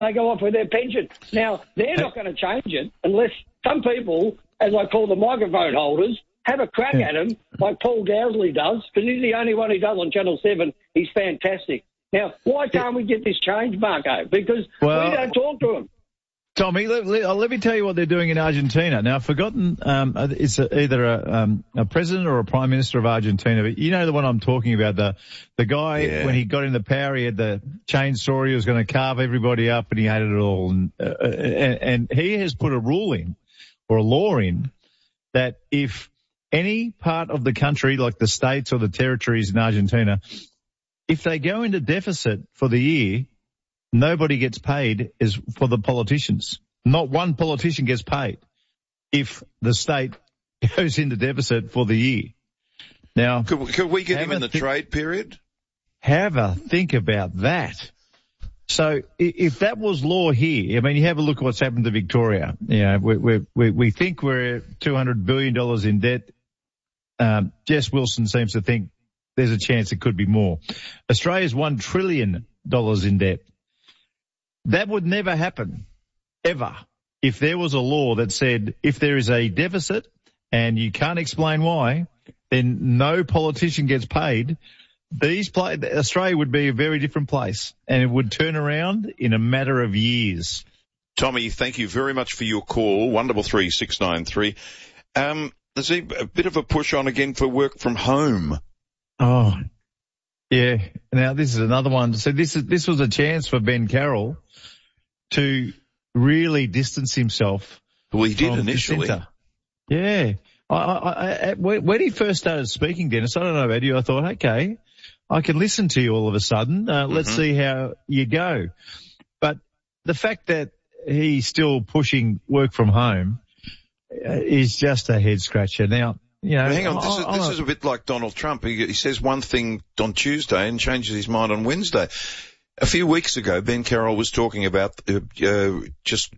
they go off with their pension. Now, they're not going to change it unless some people, as I call the microphone holders, have a crack at him like Paul Dowsley does, because he's the only one who does on Channel 7. He's fantastic. Now, why can't we get this change, Marco? Because we don't talk to him. Tommy, let me tell you what they're doing in Argentina. Now, I've forgotten, it's either a president or a prime minister of Argentina, but you know the one I'm talking about, the guy, when he got into power, he had the chainsaw, he was going to carve everybody up and he hated it all. And he has put a rule in, or a law in, that if any part of the country, like the states or the territories in Argentina, if they go into deficit for the year, nobody gets paid as for the politicians. Not one politician gets paid if the state goes into deficit for the year. Now, could we get him in the trade period? Have a think about that. So if that was law here, I mean, you have a look at what's happened to Victoria. You know, we think we're $200 billion in debt. Jess Wilson seems to think there's a chance it could be more. Australia's $1 trillion in debt. That would never happen, ever, if there was a law that said if there is a deficit and you can't explain why, then no politician gets paid. Australia would be a very different place, and it would turn around in a matter of years. Tommy, thank you very much for your call, 133693. There's a bit of a push on again for work from home. Oh, yeah. Now this is another one. So this was a chance for Ben Carroll to really distance himself. Well, he did initially. Yeah. When he first started speaking, Dennis, I don't know about you, I thought, okay, I can listen to you all of a sudden. Let's see how you go. But the fact that he's still pushing work from home is just a head scratcher. Now, you know, hang on, this is a bit like Donald Trump. He says one thing on Tuesday and changes his mind on Wednesday. A few weeks ago, Ben Carroll was talking about just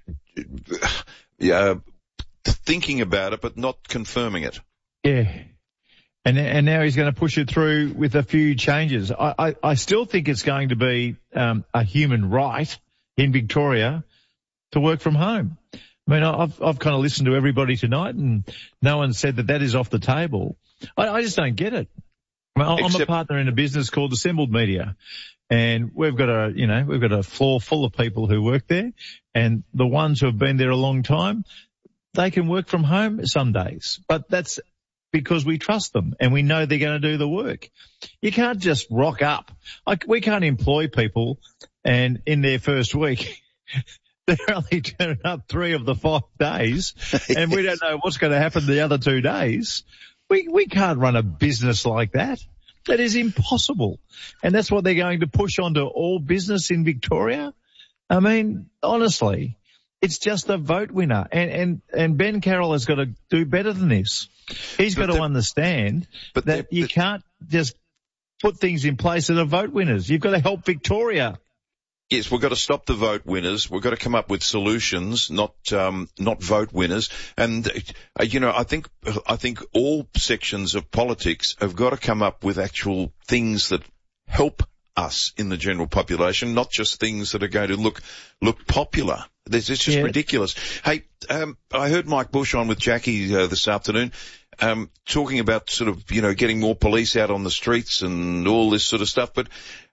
thinking about it, but not confirming it. Yeah. And now he's going to push it through with a few changes. I still think it's going to be a human right in Victoria to work from home. I mean, I've kind of listened to everybody tonight, and no one said that is off the table. I just don't get it. I'm a partner in a business called Assembled Media, and we've got a floor full of people who work there, and the ones who have been there a long time, they can work from home some days, but that's because we trust them and we know they're going to do the work. You can't just rock up. We can't employ people and in their first week they're only turning up 3 of the 5 days and we don't know what's going to happen the other 2 days. We can't run a business like that. That is impossible. And that's what they're going to push onto all business in Victoria. I mean, honestly, it's just a vote winner. And Ben Carroll has got to do better than this. He's got to understand that you can't just put things in place that are vote winners. You've got to help Victoria. Yes, we've got to stop the vote winners. We've got to come up with solutions, not vote winners. And, I think all sections of politics have got to come up with actual things that help us in the general population, not just things that are going to look popular. It's just ridiculous. Hey, I heard Mike Bush on with Jackie this afternoon, talking about sort of, getting more police out on the streets and all this sort of stuff. But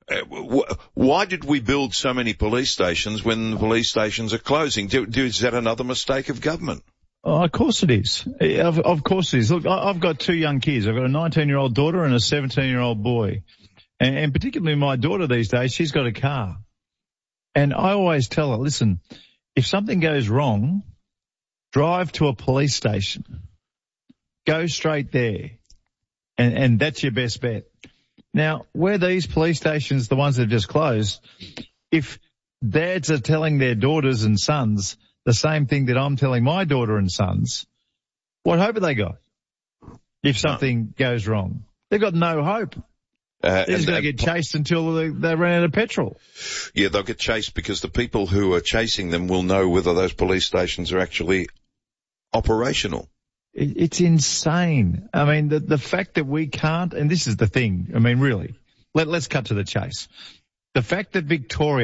why did we build so many police stations when the police stations are closing? Is that another mistake of government? Oh, of course it is. Of course it is. Look, I've got 2 young kids. I've got a 19-year-old daughter and a 17-year-old boy. And particularly my daughter these days, she's got a car. And I always tell her, listen, if something goes wrong, drive to a police station. Go straight there. And that's your best bet. Now, where these police stations, the ones that have just closed, if dads are telling their daughters and sons the same thing that I'm telling my daughter and sons, what hope have they got if something goes wrong? They've got no hope. They're just going to get chased until they run out of petrol. Yeah, they'll get chased because the people who are chasing them will know whether those police stations are actually operational. It's insane. I mean, the fact that we can't, and this is the thing, I mean, really, let's cut to the chase. The fact that Victoria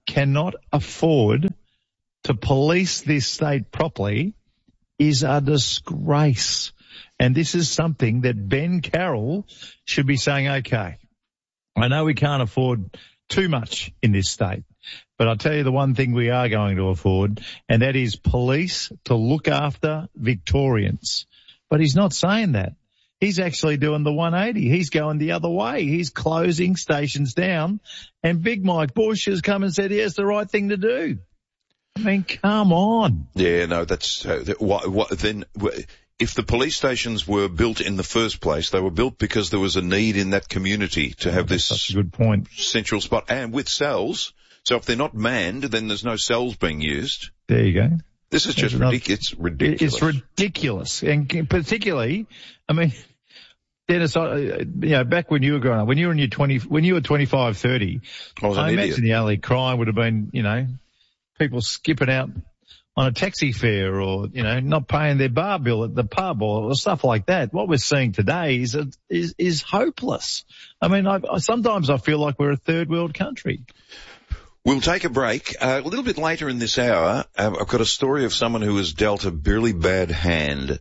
cannot afford to police this state properly is a disgrace. And this is something that Ben Carroll should be saying, okay, I know we can't afford too much in this state, but I'll tell you the one thing we are going to afford, and that is police to look after Victorians. But he's not saying that. He's actually doing the 180. He's going the other way. He's closing stations down, and Big Mike Bush has come and said, here's the right thing to do. I mean, come on. Yeah, no, that's then if the police stations were built in the first place, they were built because there was a need in that community to have this That's a good point. Central spot, and with cells. So if they're not manned, then there's no cells being used. There you go. This is just ridiculous. It's ridiculous. It's ridiculous, and particularly, I mean, Dennis, back when you were growing up, when you were 25, 30, I imagine the alley crime would have been, people skipping out on a taxi fare or, not paying their bar bill at the pub or stuff like that. What we're seeing today is hopeless. I mean, sometimes I feel like we're a third world country. We'll take a break. A little bit later in this hour, I've got a story of someone who was dealt a really bad hand,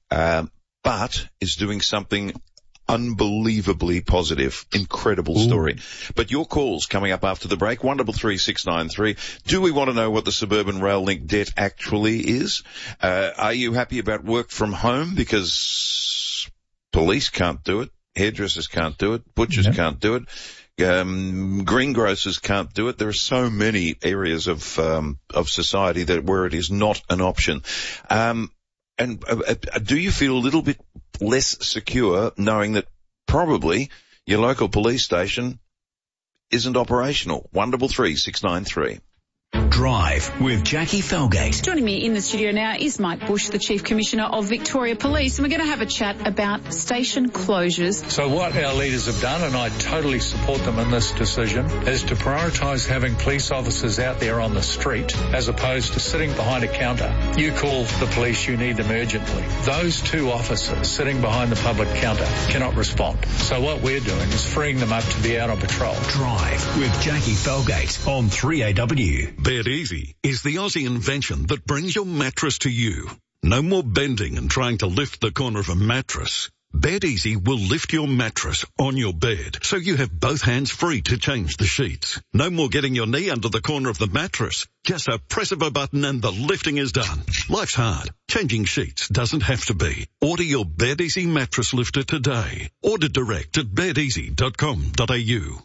but is doing something unbelievably positive. Incredible story. But your calls coming up after the break, 133 693. Do we want to know what the Suburban Rail Link debt actually is? Are you happy about work from home? Because police can't do it, hairdressers can't do it, butchers can't do it, greengrocers can't do it. There are so many areas of society where it is not an option. And do you feel a little bit less secure knowing that probably your local police station isn't operational? 133 693. Drive with Jackie Felgate. Joining me in the studio now is Mike Bush, the Chief Commissioner of Victoria Police, and we're going to have a chat about station closures. So what our leaders have done, and I totally support them in this decision, is to prioritise having police officers out there on the street as opposed to sitting behind a counter. You call the police, you need them urgently. Those two officers sitting behind the public counter cannot respond. So what we're doing is freeing them up to be out on patrol. Drive with Jackie Felgate on 3AW. Bed Easy is the Aussie invention that brings your mattress to you. No more bending and trying to lift the corner of a mattress. Bed Easy will lift your mattress on your bed so you have both hands free to change the sheets. No more getting your knee under the corner of the mattress. Just a press of a button and the lifting is done. Life's hard. Changing sheets doesn't have to be. Order your Bed Easy mattress lifter today. Order direct at bedeasy.com.au.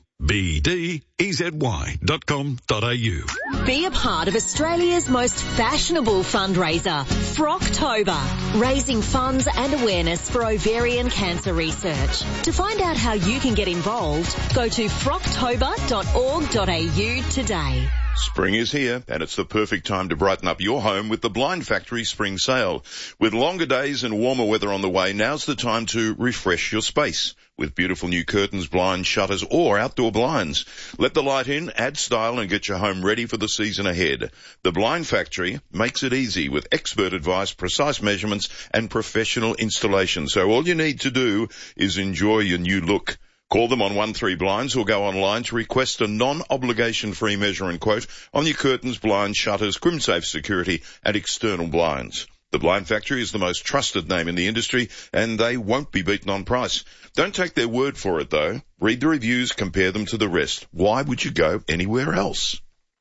BDEZY.com.au. Be a part of Australia's most fashionable fundraiser, Frocktober, raising funds and awareness for ovarian cancer research. To find out how you can get involved, go to frocktober.org.au today. Spring is here, and it's the perfect time to brighten up your home with the Blind Factory Spring Sale. With longer days and warmer weather on the way, now's the time to refresh your space with beautiful new curtains, blinds, shutters, or outdoor blinds. Let the light in, add style, and get your home ready for the season ahead. The Blind Factory makes it easy with expert advice, precise measurements, and professional installation. So all you need to do is enjoy your new look. Call them on 13 Blinds or go online to request a non-obligation free measure and quote on your curtains, blinds, shutters, crimsafe security, and external blinds. The Blind Factory is the most trusted name in the industry, and they won't be beaten on price. Don't take their word for it, though. Read the reviews, compare them to the rest. Why would you go anywhere else?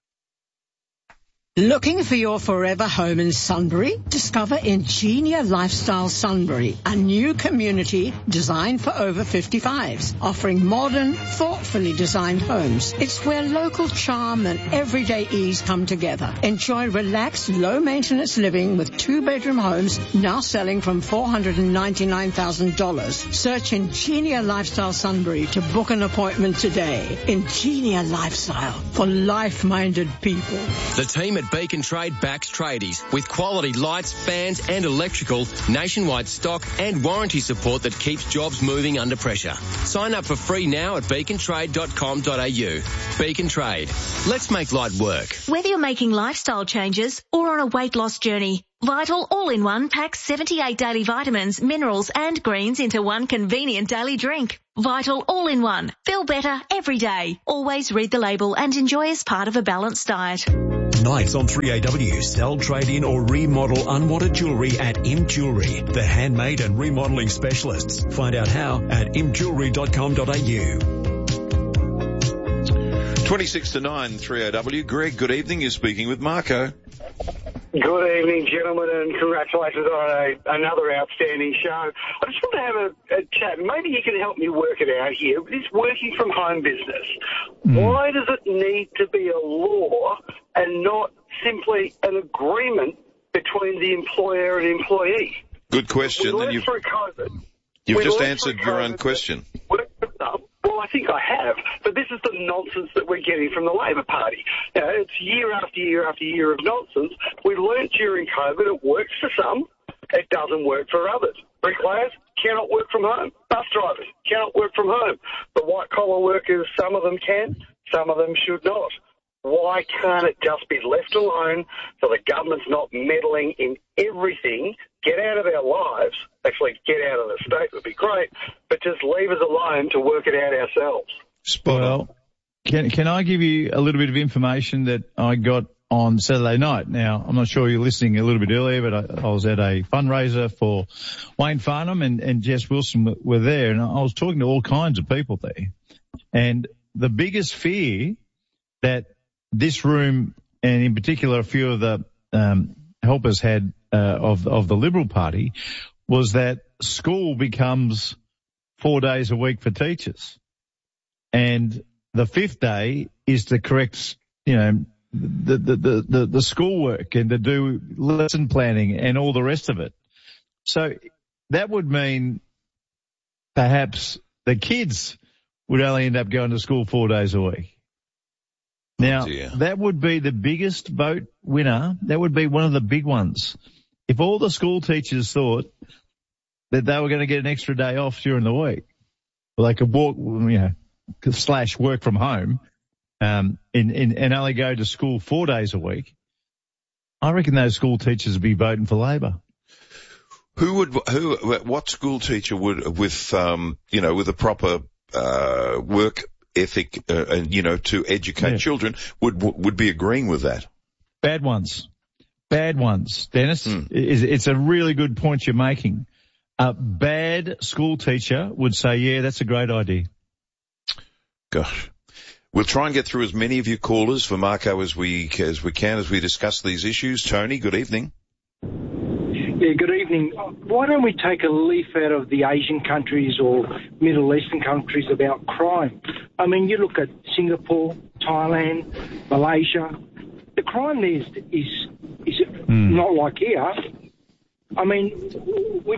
Looking for your forever home in Sunbury? Discover Ingenia Lifestyle Sunbury, a new community designed for over 55s, offering modern, thoughtfully designed homes. It's where local charm and everyday ease come together. Enjoy relaxed, low-maintenance living with 2-bedroom homes now selling from $499,000. Search Ingenia Lifestyle Sunbury to book an appointment today. Ingenia Lifestyle for life-minded people. The team at at Beacon Trade backs tradies with quality lights, fans and electrical, nationwide stock and warranty support that keeps jobs moving under pressure. Sign up for free now at beacontrade.com.au. Beacon Trade. Let's make light work. Whether you're making lifestyle changes or on a weight loss journey, Vital All-in-One packs 78 daily vitamins, minerals and greens into one convenient daily drink. Vital All-in-One. Feel better every day. Always read the label and enjoy as part of a balanced diet. Nights on 3AW. Sell, trade in or remodel unwanted jewellery at Im Jewellery. The handmade and remodelling specialists. Find out how at imjewellery.com.au. 26 to 9, 3AW. Greg, good evening. You're speaking with Marco. Good evening, gentlemen, and congratulations on another outstanding show. I just want to have a chat. Maybe you can help me work it out here. This working from home business, why does it need to be a law and not simply an agreement between the employer and employee? Good question. We learned through COVID. You've just answered your own question. Well, I think I have, but this is the nonsense that we're getting from the Labor Party. It's year after year after year of nonsense. We learned during COVID it works for some, it doesn't work for others. Bricklayers cannot work from home. Bus drivers cannot work from home. The white-collar workers, some of them can, some of them should not. Why can't it just be left alone so the government's not meddling in everything? Get out of our lives. Actually, get out of the state would be great, but just leave us alone to work it out ourselves. Well, can I give you a little bit of information that I got on Saturday night? Now, I'm not sure you're listening a little bit earlier, but I was at a fundraiser for Wayne Farnham and Jess Wilson were there, and I was talking to all kinds of people there. And the biggest fear that this room, and in particular a few of the helpers had of the Liberal Party, was that school becomes 4 days a week for teachers. And the fifth day is to correct, the schoolwork and to do lesson planning and all the rest of it. So that would mean perhaps the kids would only end up going to school 4 days a week. Now, that would be the biggest vote winner. That would be one of the big ones. If all the school teachers thought that they were going to get an extra day off during the week, well, they could walk, / work from home, and only go to school 4 days a week, I reckon those school teachers would be voting for Labor. What school teacher would, with a proper, work ethic, to educate children would be agreeing with that? Bad ones, Dennis. It's a really good point you're making. A bad school teacher would say, yeah, that's a great idea. Gosh. We'll try and get through as many of your callers for Marco as we can as we discuss these issues. Tony, good evening. Yeah, good evening. Why don't we take a leaf out of the Asian countries or Middle Eastern countries about crime? I mean, you look at Singapore, Thailand, Malaysia. The crime there is not like here. I mean, we're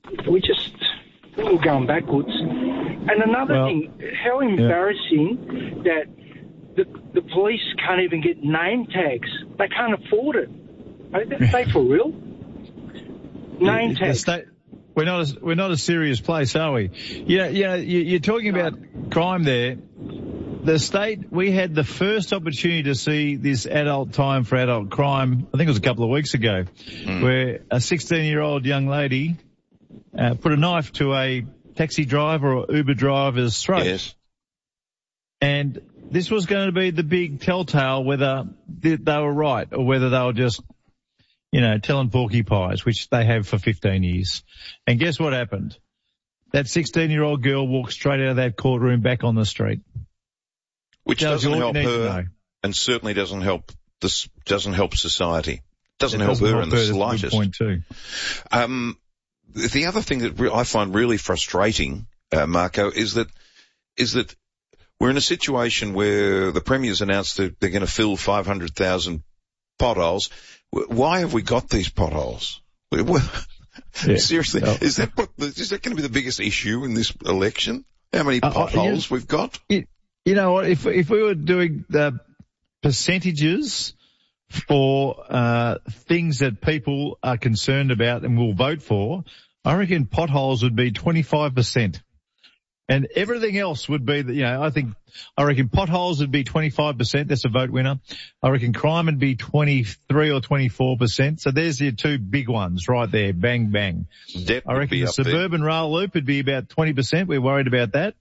going backwards. And another thing, how embarrassing that the police can't even get name tags. They can't afford it. Are they for real? Name tags. We're not a serious place, are we? You're talking about crime there. The state, we had the first opportunity to see this adult time for adult crime, I think it was a couple of weeks ago, where a 16-year-old young lady put a knife to a taxi driver or Uber driver's throat. Yes. And this was going to be the big telltale whether they were right or whether they were just, telling porcupines, which they have for 15 years. And guess what happened? That 16-year-old girl walked straight out of that courtroom back on the street. Which doesn't help her and certainly doesn't help society. Doesn't help her in the slightest. Point too. The other thing that I find really frustrating, Marco, is that we're in a situation where the Premier's announced that they're going to fill 500,000 potholes. Why have we got these potholes? Seriously, is that going to be the biggest issue in this election? How many potholes we've got? You know what? If we were doing the percentages for things that people are concerned about and will vote for, I reckon potholes would be 25%. And everything else would be, I reckon potholes would be 25%. That's a vote winner. I reckon crime would be 23 or 24%. So there's your two big ones right there. Bang, bang. Debt I reckon the suburban there. rail loop would be about 20%. We're worried about that.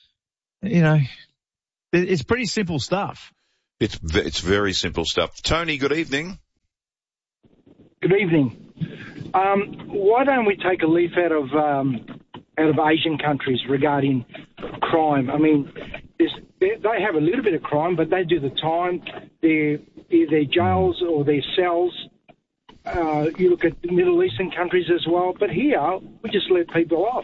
It's pretty simple stuff. It's very simple stuff. Tony, good evening. Good evening. Why don't we take a leaf out of Asian countries regarding crime? I mean, they have a little bit of crime, but they do the time. Their jails or their cells. You look at the Middle Eastern countries as well, but here we just let people off.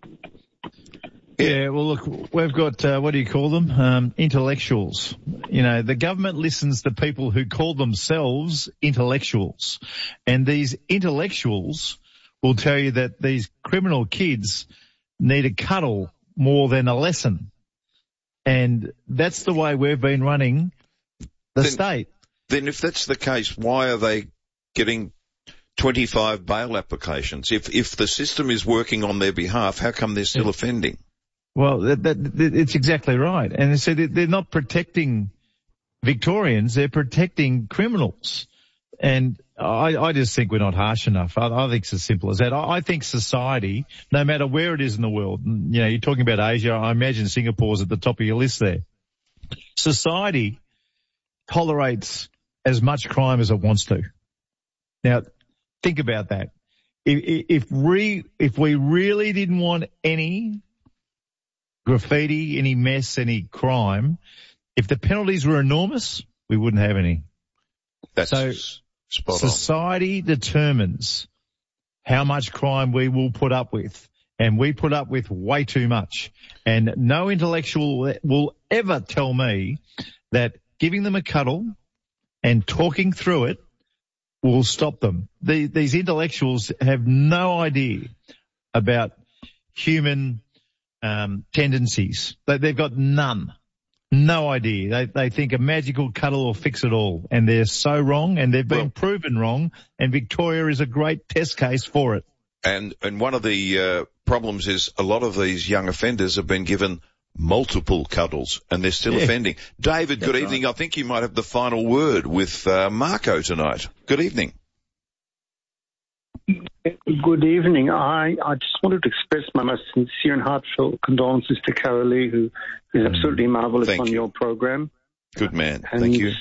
Yeah, well, look, we've got, what do you call them? Intellectuals. The government listens to people who call themselves intellectuals. And these intellectuals will tell you that these criminal kids need a cuddle more than a lesson. And that's the way we've been running the state. Then if that's the case, why are they getting 25 bail applications? If the system is working on their behalf, how come they're still offending? Well, it's exactly right. And so they're not protecting Victorians, they're protecting criminals. And I just think we're not harsh enough. I think it's as simple as that. I think society, no matter where it is in the world, you're talking about Asia, I imagine Singapore's at the top of your list there. Society tolerates as much crime as it wants to. Now, think about that. If we really didn't want any graffiti, any mess, any crime, if the penalties were enormous, we wouldn't have any. That's so spot on. Society determines how much crime we will put up with, and we put up with way too much. And no intellectual will ever tell me that giving them a cuddle and talking through it will stop them. These intellectuals have no idea about human tendencies. They've got none. No idea. They think a magical cuddle will fix it all. And they're so wrong, and they've been proven wrong, and Victoria is a great test case for it. And one of the problems is a lot of these young offenders have been given multiple cuddles, and they're still offending. David, good evening. Right. I think you might have the final word with Marco tonight. Good evening. Good evening. I just wanted to express my most sincere and heartfelt condolences to Carol Lee, who is absolutely marvellous on your program. Good man. And, thank you.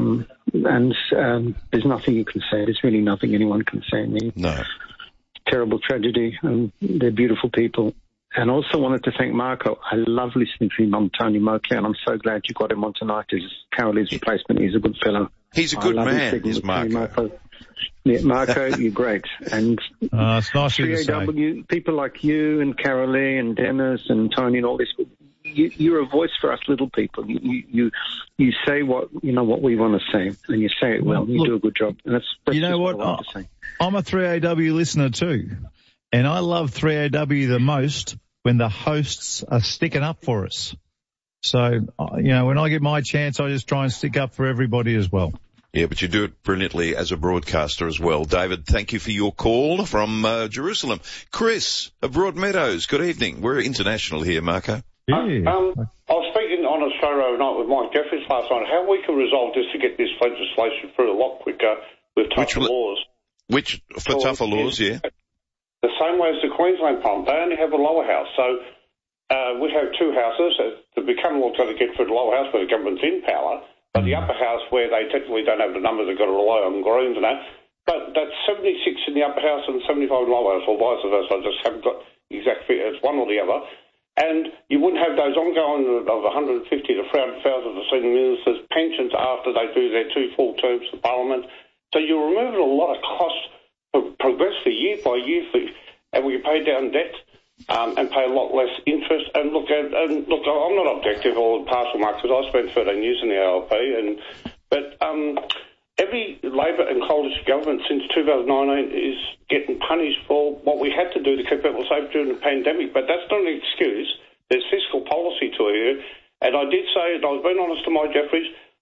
There's nothing you can say. There's really nothing anyone can say. No. Terrible tragedy, and they're beautiful people. And also wanted to thank Marco. I love listening to him on Tony Moakley, and I'm so glad you got him on tonight as Carol Lee's replacement. He's a good fellow. He's a good man, is Marco. Yeah, Marco, you're great. And it's nice 3AW, people like you and Carol Lee and Dennis and Tony and all this, you're a voice for us little people. You say what we want to say, and you say it well. You do a good job. And that's you know what? I'm a 3AW listener too, and I love 3AW the most when the hosts are sticking up for us. So, when I get my chance, I just try and stick up for everybody as well. Yeah, but you do it brilliantly as a broadcaster as well. David, thank you for your call from Jerusalem. Chris of Broadmeadows, good evening. We're international here, Marco. Yeah. I was speaking on Australia overnight with Mike Jeffries last night, how we can resolve this to get this legislation through a lot quicker with tougher laws. Tougher laws, yeah? The same way as the Queensland Parliament, they only have a lower house. So we have two houses. To become law, to get through the lower house where the government's in power, but the upper house where they technically don't have the numbers, they've got to rely on Greens and that. But that's 76 in the upper house and 75 in the lower house, or vice versa. I just haven't got exact figure. It's one or the other. And you wouldn't have those ongoing of 150 to 300,000 for senior ministers' pensions after they do their 2 full terms of Parliament. So you're removing a lot of costs progressively year by year, and we can pay down debt and pay a lot less interest. And look, I'm not objective or partial, Mark, because I spent 13 years in the ALP, but every Labor and coalition government since 2019 is getting punished for what we had to do to keep people safe during the pandemic. But that's not an excuse. There's fiscal policy to it. And I did say, and I was being honest to Mike Jeffries,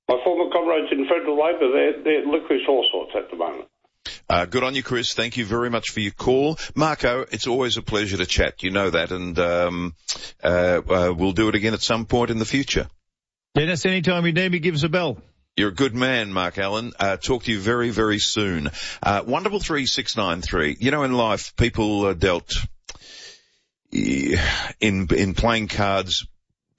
My former comrades in Federal Labor, they're licorice all sorts at the moment. Good on you, Chris. Thank you very much for your call. Marco, it's always a pleasure to chat. You know that, and we'll do it again at some point in the future. Dennis, anytime you need me, give us a bell. You're a good man, Mark Allen. Talk to you very, very soon. 133-693. You know, in life, people are dealt in playing cards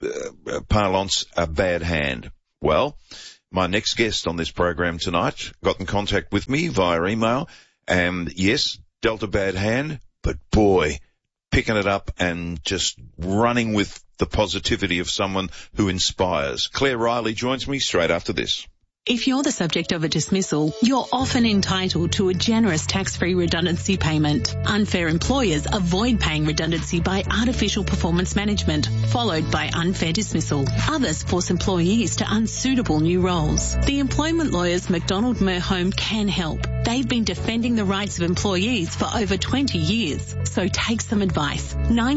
parlance a bad hand. Well, my next guest on this program tonight got in contact with me via email, and yes, dealt a bad hand, but boy, picking it up and just running with the positivity of someone who inspires. Claire Riley joins me straight after this. If you're the subject of a dismissal, you're often entitled to a generous tax-free redundancy payment. Unfair employers avoid paying redundancy by artificial performance management, followed by unfair dismissal. Others force employees to unsuitable new roles. The employment lawyers McDonald Merhome can help. They've been defending the rights of employees for over 20 years. So take some advice.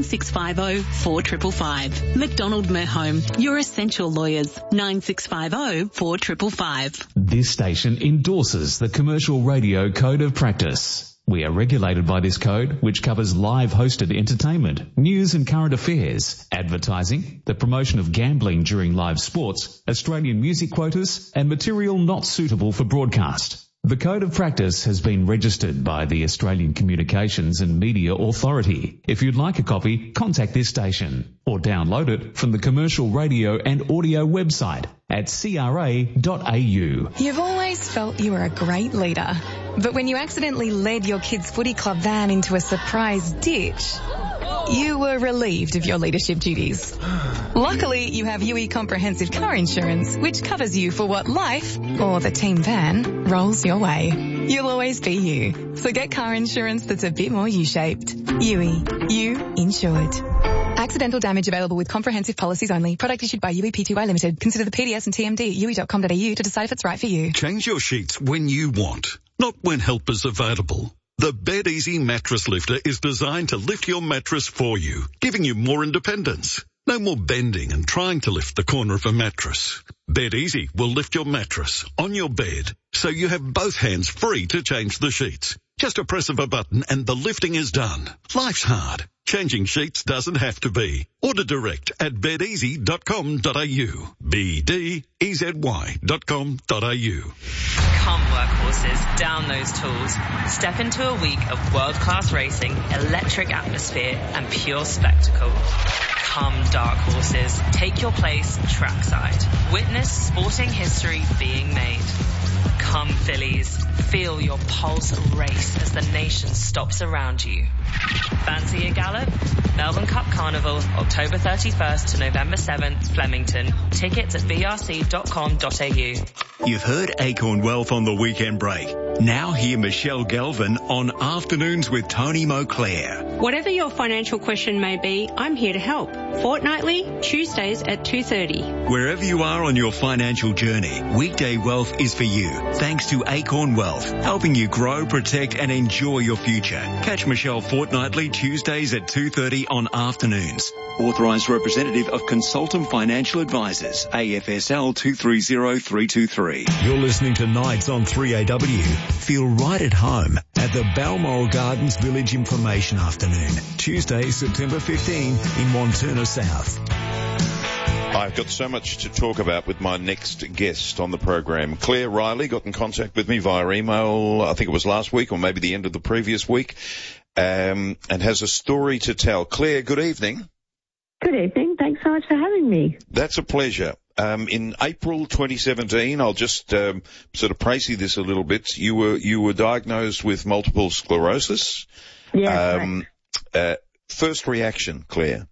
9650 4555. McDonald Merhome, your essential lawyers. 9650 4555. This station endorses the Commercial Radio Code of Practice. We are regulated by this code, which covers live hosted entertainment, news and current affairs, advertising, the promotion of gambling during live sports, Australian music quotas, and material not suitable for broadcast. The Code of Practice has been registered by the Australian Communications and Media Authority. If you'd like a copy, contact this station or download it from the Commercial Radio and Audio website at cra.au. You've always felt you were a great leader, but when you accidentally led your kids' footy club van into a surprise ditch, you were relieved of your leadership duties. Luckily, you have UE Comprehensive Car Insurance, which covers you for what life, or the team van, rolls your way. You'll always be you. So get car insurance that's a bit more U-shaped. UE. You insured. Accidental damage available with comprehensive policies only. Product issued by UE Pty Limited. Consider the PDS and TMD at UE.com.au to decide if it's right for you. Change your sheets when you want, not when help is available. The Bed Easy Mattress Lifter is designed to lift your mattress for you, giving you more independence. No more bending and trying to lift the corner of a mattress. Bed Easy will lift your mattress on your bed, so you have both hands free to change the sheets. Just a press of a button and the lifting is done. Life's hard. Changing sheets doesn't have to be. Order direct at bedeasy.com.au. BDEZY.com.au. Come workhorses, down those tools. Step into a week of world-class racing, electric atmosphere and pure spectacle. Come dark horses, take your place trackside. Witness sporting history being made. Come fillies, feel your pulse race as the nation stops around you. Fancy a gallop? Melbourne Cup Carnival, October 31st to November 7th, Flemington. Tickets at brc.com.au. You've heard Acorn Wealth on the weekend break. Now hear Michelle Galvin on Afternoons with Tony Moclair. Whatever your financial question may be, I'm here to help. Fortnightly, Tuesdays at 2:30. Wherever you are on your financial journey, Weekday Wealth is for you. Thanks to Acorn Wealth, helping you grow, protect and enjoy your future. Catch Michelle fortnightly Tuesdays at 2:30 on Afternoons. Authorised representative of Consultum Financial Advisors, AFSL 230323. You're listening to Nights on 3AW. Feel right at home at the Balmoral Gardens Village Information Afternoon, Tuesday, September 15 in Wantirna South. I've got so much to talk about with my next guest on the program. Claire Riley got in contact with me via email, I think it was last week or maybe the end of the previous week, and has a story to tell. Claire, good evening. Good evening. Thanks so much for having me. That's a pleasure. In April 2017, I'll just sort of précis this a little bit. You were diagnosed with multiple sclerosis. Yeah. First reaction, Claire?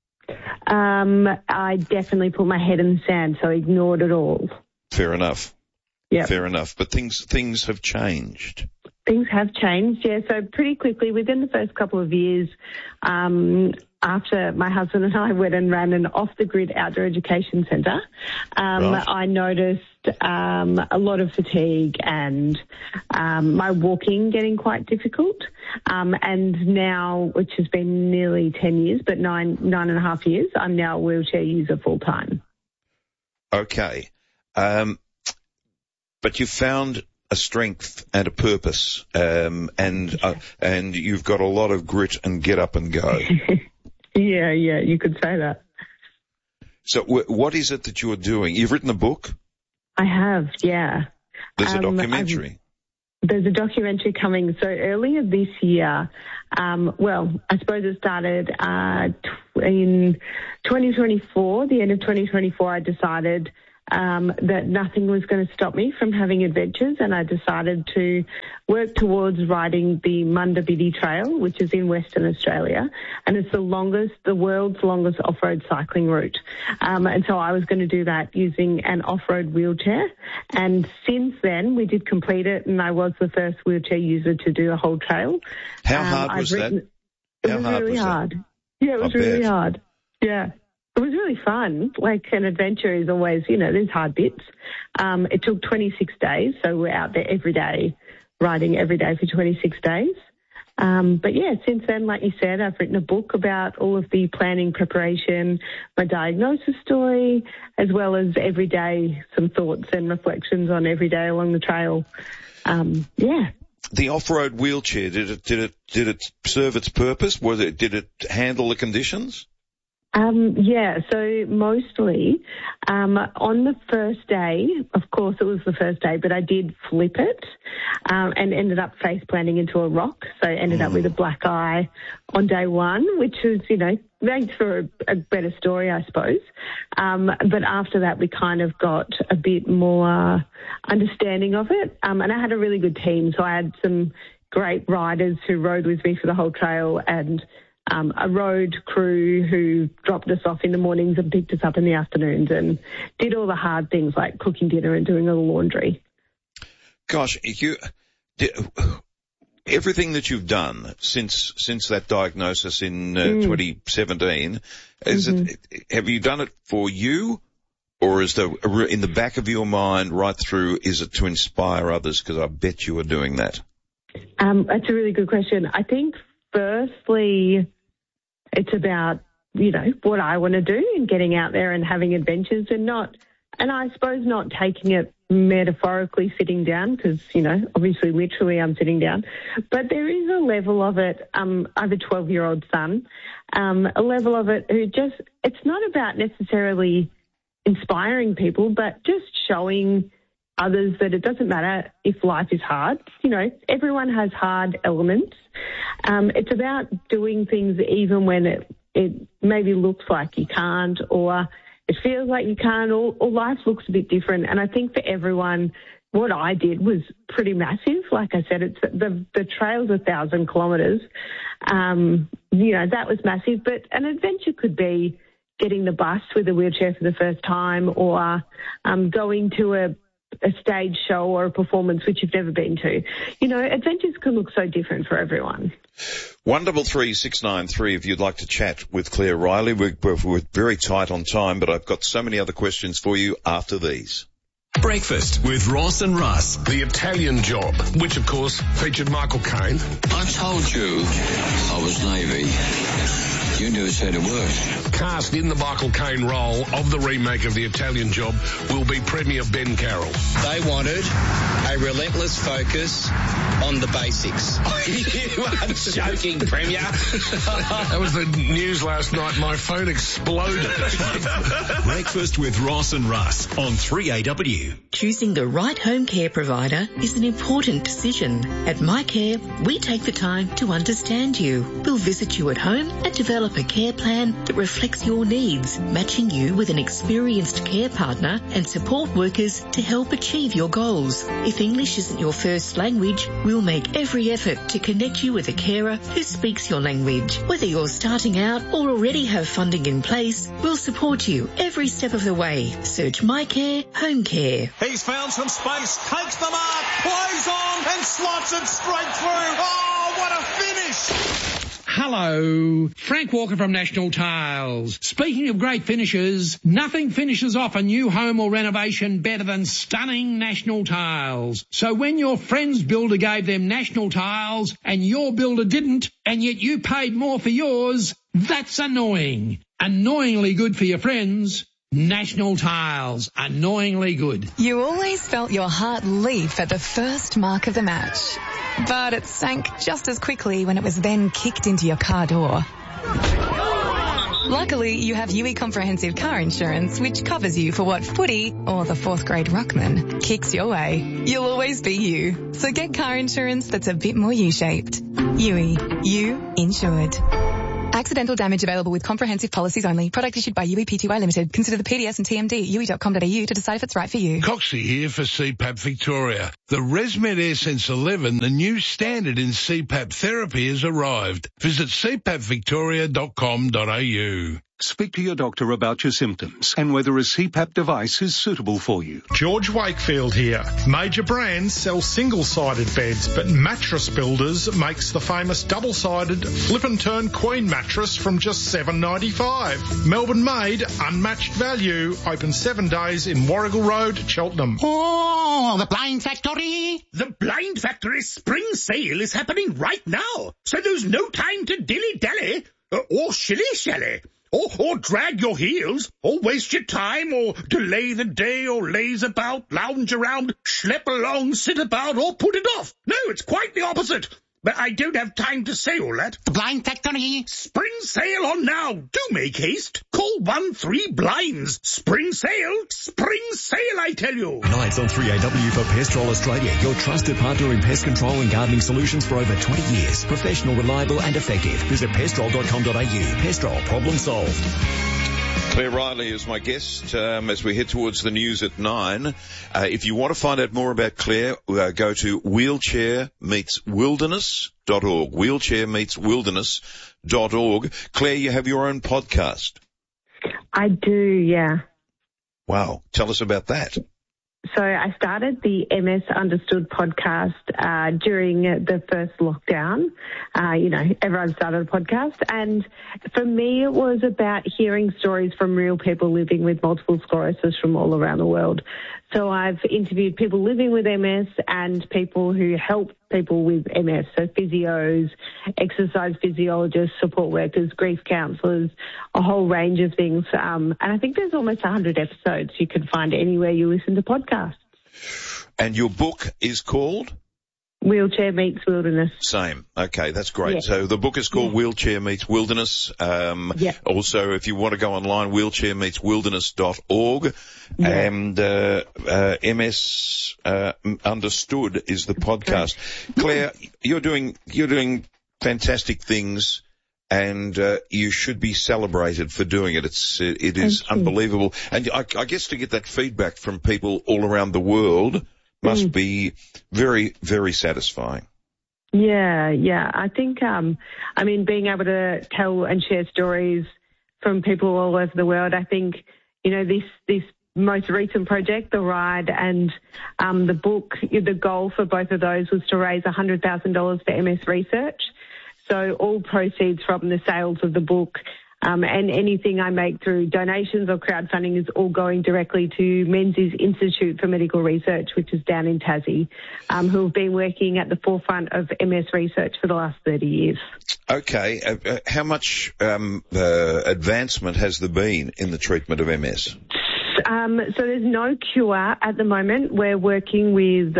I definitely put my head in the sand, so I ignored it all. Fair enough. Yeah. Fair enough. But things have changed. Things have changed, yeah. So pretty quickly, within the first couple of years, after my husband and I went and ran an off-the-grid outdoor education centre, right. I noticed a lot of fatigue and my walking getting quite difficult. And now, which has been nearly 10 years, but nine and a half years, I'm now a wheelchair user full-time. Okay. but you found a strength and a purpose, and you've got a lot of grit and get up and go. Yeah, you could say that. So what is it that you're doing? You've written a book? I have, yeah. There's a documentary. There's a documentary coming. So earlier this year, I suppose it started in 2024, the end of 2024, I decided that nothing was going to stop me from having adventures, and I decided to work towards riding the Munda Biddi Trail, which is in Western Australia, and it's the world's longest off-road cycling route. And so I was going to do that using an off-road wheelchair, and since then we did complete it, and I was the first wheelchair user to do a whole trail. How hard was that? It was really hard. Yeah, it was really hard. Yeah. It was really fun. Like, an adventure is always, there's hard bits. It took 26 days, so we're out there every day, riding every day for 26 days. But yeah, since then, like you said, I've written a book about all of the planning, preparation, my diagnosis story, as well as every day, some thoughts and reflections on every day along the trail. The off-road wheelchair, did it serve its purpose? Did it handle the conditions? So mostly, on the first day, of course it was the first day, but I did flip it, and ended up face planting into a rock. So I ended up with a black eye on day one, which is, makes for a better story, I suppose. But after that, we kind of got a bit more understanding of it. And I had a really good team. So I had some great riders who rode with me for the whole trail, and a road crew who dropped us off in the mornings and picked us up in the afternoons and did all the hard things like cooking dinner and doing all the laundry. Gosh, everything that you've done since that diagnosis in 2017, have you done it for you, or is in the back of your mind right through, is it to inspire others? Because I bet you are doing that. That's a really good question. I think firstly, it's about, what I want to do and getting out there and having adventures, and I suppose not taking it metaphorically sitting down, because, obviously literally I'm sitting down. But there is a level of it, I have a 12-year-old son, a level of it it's not about necessarily inspiring people, but just showing others that it doesn't matter if life is hard. Everyone has hard elements. It's about doing things even when it maybe looks like you can't, or it feels like you can't, or life looks a bit different. And I think for everyone, what I did was pretty massive. Like I said, it's the trail's 1,000 kilometres. That was massive. But an adventure could be getting the bus with a wheelchair for the first time, or going to a stage show or a performance which you've never been to. Adventures can look so different for everyone. 133-693 if you'd like to chat with Claire Riley. We're very tight on time, but I've got so many other questions for you after these. Breakfast with Ross and Russ. The Italian Job, which of course featured Michael Caine. I told you I was Navy. You never said a word. Cast in the Michael Caine role of the remake of The Italian Job will be Premier Ben Carroll. They wanted a relentless focus on the basics. You are joking, Premier. That was the news last night. My phone exploded. Breakfast with Ross and Russ on 3AW. Choosing the right home care provider is an important decision. At MyCare, we take the time to understand you. We'll visit you at home and develop a care plan that reflects your needs, matching you with an experienced care partner and support workers to help achieve your goals. If English isn't your first language, we'll make every effort to connect you with a carer who speaks your language. Whether you're starting out or already have funding in place, we'll support you every step of the way. Search MyCare Home Care. He's found some space, takes the mark, plays on and slots it straight through. Oh, what a finish! Hello, Frank Walker from National Tiles. Speaking of great finishes, nothing finishes off a new home or renovation better than stunning National Tiles. So when your friend's builder gave them National Tiles and your builder didn't, and yet you paid more for yours, that's annoying. Annoyingly good for your friends. National Tiles, annoyingly good. You always felt your heart leap at the first mark of the match, but it sank just as quickly when it was then kicked into your car door. Luckily, you have UE Comprehensive Car Insurance, which covers you for what footy or the 4th grade ruckman kicks your way. You'll always be you. So get car insurance that's a bit more U-shaped. UE. You insured. Accidental damage available with comprehensive policies only. Product issued by UE Pty Limited. Consider the PDS and TMD at UE.com.au to decide if it's right for you. Coxie here for CPAP Victoria. The ResMed AirSense 11, the new standard in CPAP therapy, has arrived. Visit cpapvictoria.com.au. Speak to your doctor about your symptoms and whether a CPAP device is suitable for you. George Wakefield here. Major brands sell single-sided beds, but Mattress Builders makes the famous double-sided flip and turn queen mattress from just $7.95. Melbourne made, unmatched value. Open 7 days in Warrigal Road, Cheltenham. Oh, the Blind Factory! The Blind Factory spring sale is happening right now, so there's no time to dilly-dally or shilly-shally. Or drag your heels, or waste your time, or delay the day, or laze about, lounge around, schlep along, sit about, or put it off. No, it's quite the opposite. But I don't have time to say all that. The Blind Factory. Spring sale on now. Do make haste. Call 13-BLINDS. Spring sale, I tell you. Nights on 3AW for Pestrol Australia, your trusted partner in pest control and gardening solutions for over 20 years. Professional, reliable and effective. Visit pestrol.com.au. Pestrol, problem solved. Claire Riley is my guest as we head towards the news at 9. If you want to find out more about Claire, go to wheelchairmeetswilderness.org. Wheelchairmeetswilderness.org. Claire, you have your own podcast. I do, yeah. Wow. Tell us about that. So I started the MS Understood podcast during the first lockdown. Everyone started a podcast. And for me, it was about hearing stories from real people living with multiple sclerosis from all around the world. So I've interviewed people living with MS and people who help people with MS, so physios, exercise physiologists, support workers, grief counsellors, a whole range of things. And I think there's almost 100 episodes you can find anywhere you listen to podcasts. And your book is called? Wheelchair Meets Wilderness. Same. Okay, that's great. Yeah. So the book is called Wheelchair Meets Wilderness. Also, if you want to go online, wheelchairmeetswilderness.org. Yeah. And MS Understood is the podcast. Claire, you're doing fantastic things, and you should be celebrated for doing it. It is unbelievable. And I guess to get that feedback from people all around the world must be very, very satisfying. Yeah. I think, being able to tell and share stories from people all over the world, I think, this most recent project, the ride and the book, the goal for both of those was to raise $100,000 for MS research. So all proceeds from the sales of the book and anything I make through donations or crowdfunding is all going directly to Menzies Institute for Medical Research, which is down in Tassie, who have been working at the forefront of MS research for the last 30 years. Okay. How much advancement has there been in the treatment of MS? So there's no cure at the moment. We're working with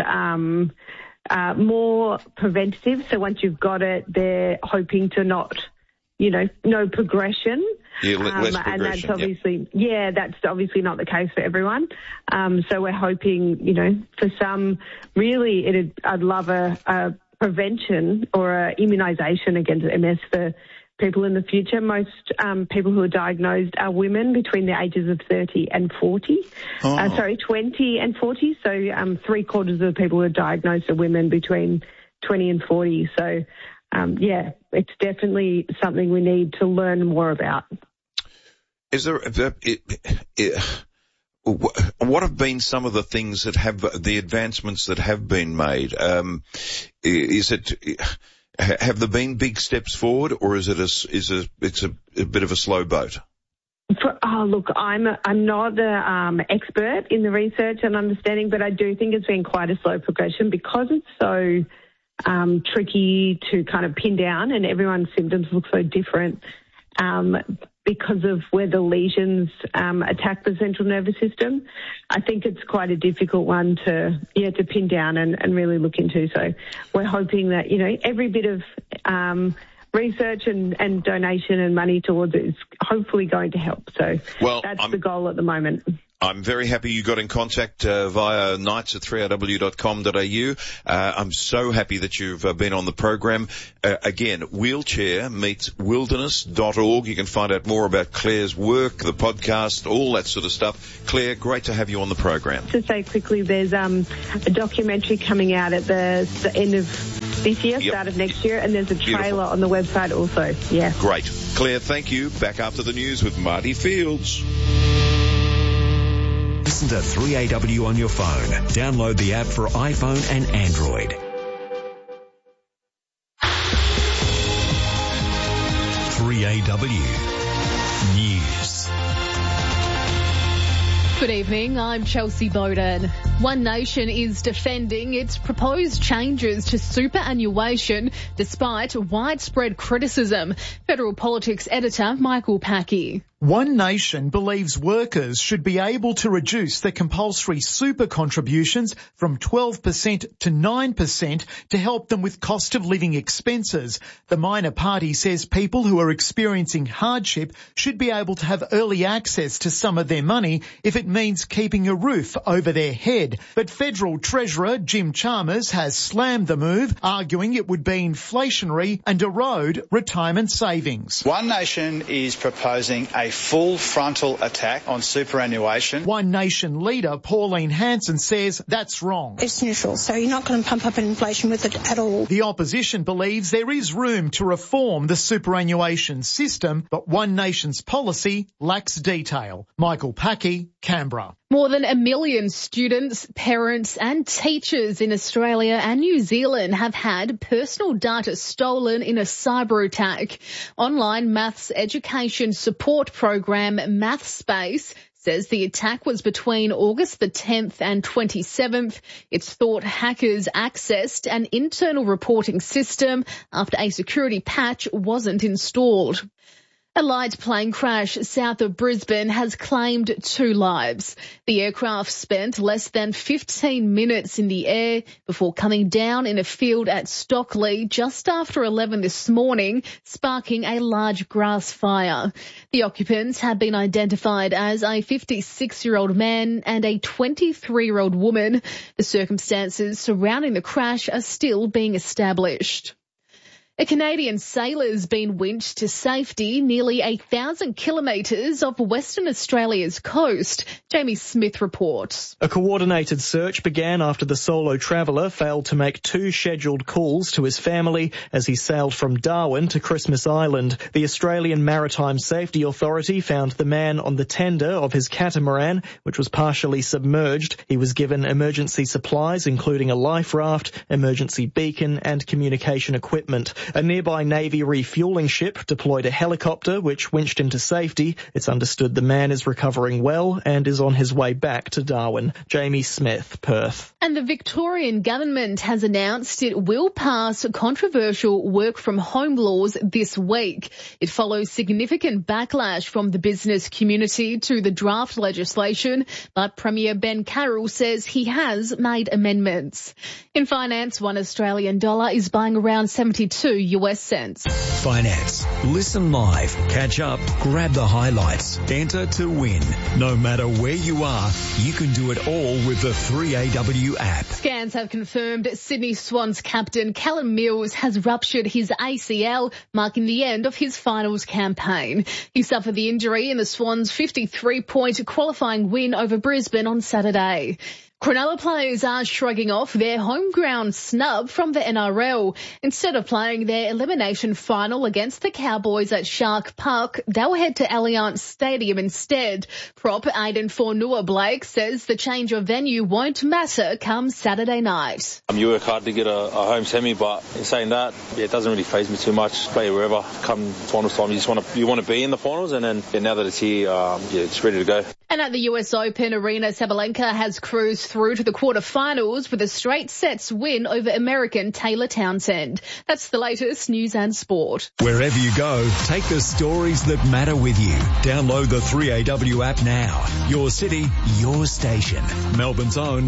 more preventative. So once you've got it, they're hoping to no progression. Yeah, less progression. And that's obviously, that's obviously not the case for everyone. So we're hoping, for some, really, I'd love a prevention or a immunisation against MS for people in the future. Most people who are diagnosed are women between the ages of 30 and 40. 20 and 40. So 3/4 of the people who are diagnosed are women between 20 and 40. So, it's definitely something we need to learn more about. Is there, what have been some of the things that the advancements that have been made? Have there been big steps forward, or is it it's a bit of a slow boat? Look, I'm not an expert in the research and understanding, but I do think it's been quite a slow progression because it's so tricky to kind of pin down and everyone's symptoms look so different. because of where the lesions attack the central nervous system. I think it's quite a difficult one to pin down and really look into. So we're hoping that, every bit of research and donation and money towards it is hopefully going to help. So that's the goal at the moment. I'm very happy you got in contact via nights@3AW.com.au. I'm so happy that you've been on the program. Again, Wheelchair meets wilderness.org. You can find out more about Claire's work, the podcast, all that sort of stuff. Claire, great to have you on the program. To say quickly, there's a documentary coming out at the end of this year, start of next year, and there's a trailer on the website also. Yeah. Great. Claire, thank you. Back after the news with Marty Fields. Listen to 3AW on your phone. Download the app for iPhone and Android. 3AW News. Good evening, I'm Chelsea Bowden. One Nation is defending its proposed changes to superannuation despite widespread criticism. Federal Politics editor Michael Packy. One Nation believes workers should be able to reduce their compulsory super contributions from 12% to 9% to help them with cost of living expenses. The minor party says people who are experiencing hardship should be able to have early access to some of their money if it means keeping a roof over their head. But Federal Treasurer Jim Chalmers has slammed the move, arguing it would be inflationary and erode retirement savings. One Nation is proposing a full frontal attack on superannuation. One Nation leader Pauline Hanson says that's wrong. It's neutral, so you're not going to pump up inflation with it at all. The opposition believes there is room to reform the superannuation system, but One Nation's policy lacks detail. Michael Packy, Canberra. More than 1 million students, parents and teachers in Australia and New Zealand have had personal data stolen in a cyber attack. Online maths education support program MathSpace says the attack was between August the 10th and 27th. It's thought hackers accessed an internal reporting system after a security patch wasn't installed. A light plane crash south of Brisbane has claimed 2 lives. The aircraft spent less than 15 minutes in the air before coming down in a field at Stockley just after 11 this morning, sparking a large grass fire. The occupants have been identified as a 56-year-old man and a 23-year-old woman. The circumstances surrounding the crash are still being established. A Canadian sailor's been winched to safety nearly 1,000 kilometres off Western Australia's coast. Jamie Smith reports. A coordinated search began after the solo traveller failed to make 2 scheduled calls to his family as he sailed from Darwin to Christmas Island. The Australian Maritime Safety Authority found the man on the tender of his catamaran, which was partially submerged. He was given emergency supplies, including a life raft, emergency beacon and communication equipment. A nearby Navy refuelling ship deployed a helicopter which winched him to safety. It's understood the man is recovering well and is on his way back to Darwin. Jamie Smith, Perth. And the Victorian government has announced it will pass controversial work from home laws this week. It follows significant backlash from the business community to the draft legislation, but Premier Ben Carroll says he has made amendments. In finance, $1 Australian dollar is buying around 72 US cents. Finance. Listen live. Catch up. Grab the highlights. Enter to win. No matter where you are, you can do it all with the 3AW app. Scans have confirmed Sydney Swans captain Callum Mills has ruptured his ACL, marking the end of his finals campaign. He suffered the injury in the Swans' 53-point qualifying win over Brisbane on Saturday. Cronulla players are shrugging off their home ground snub from the NRL. Instead of playing their elimination final against the Cowboys at Shark Park, they'll head to Allianz Stadium instead. Prop Aiden Fornua-Blake says the change of venue won't matter come Saturday night. You work hard to get a home semi, but in saying that, it doesn't really faze me too much. Play wherever. Come finals time, you want to be in the finals, and then now that it's here, it's ready to go. And at the US Open, Arena Sabalenka has cruised through to the quarterfinals with a straight sets win over American Taylor Townsend. That's the latest news and sport. Wherever you go, take the stories that matter with you. Download the 3AW app now. Your city, your station. Melbourne's own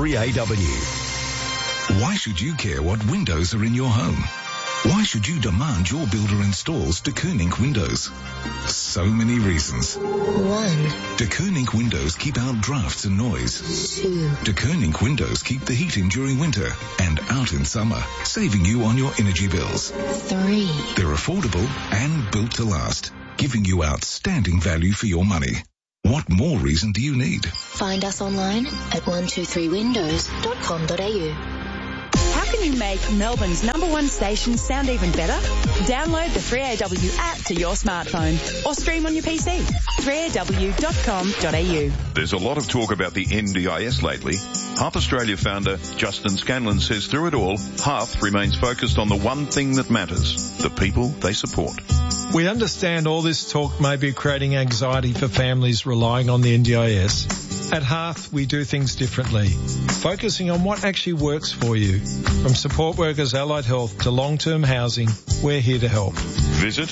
3AW. Why should you care what windows are in your home? Why should you demand your builder installs De Koning windows? So many reasons. 1. De Koning windows keep out drafts and noise. 2. De Koning windows keep the heat in during winter and out in summer, saving you on your energy bills. 3. They're affordable and built to last, giving you outstanding value for your money. What more reason do you need? Find us online at 123windows.com.au. How can you make Melbourne's #1 station sound even better? Download the 3AW app to your smartphone or stream on your PC. 3aw.com.au. There's a lot of talk about the NDIS lately. Hearth Australia founder Justin Scanlon says through it all, Hearth remains focused on the one thing that matters, the people they support. We understand all this talk may be creating anxiety for families relying on the NDIS. At Hearth, we do things differently, focusing on what actually works for you. From support workers, allied health to long-term housing, we're here to help. Visit